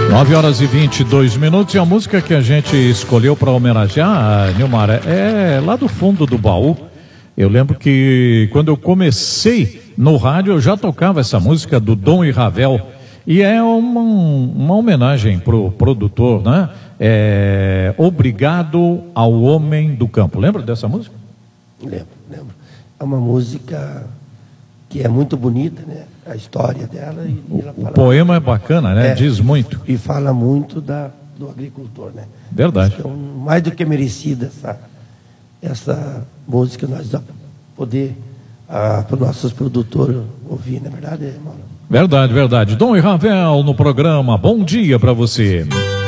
9h22 e a música que a gente escolheu para homenagear, Nilmar, é lá do fundo do baú. Eu lembro que quando eu comecei no rádio eu já tocava essa música do Dom e Ravel, e é uma homenagem pro produtor, né? Obrigado ao Homem do Campo. Lembra dessa música? Lembro. É uma música que é muito bonita, né? A história dela. O poema é bacana, né? Diz muito. E fala muito do agricultor, né? Verdade. Então, mais do que merecida essa música, nós vamos poder, para os nossos produtores ouvir, não é verdade, Mauro? Verdade. Dom e Ravel no programa. Bom dia para você.